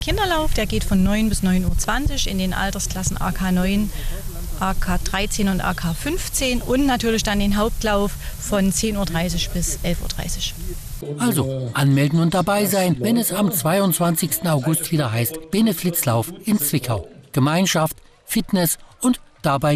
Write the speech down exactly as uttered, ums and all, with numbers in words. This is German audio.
Kinderlauf, der geht von neun bis neun Uhr zwanzig in den Altersklassen A K neun, A K dreizehn und A K fünfzehn und natürlich dann den Hauptlauf von zehn Uhr dreißig bis elf Uhr dreißig. Also anmelden und dabei sein, wenn es am zweiundzwanzigsten August wieder heißt Benefizlauf in Zwickau. Gemeinschaft, Fitness und dabei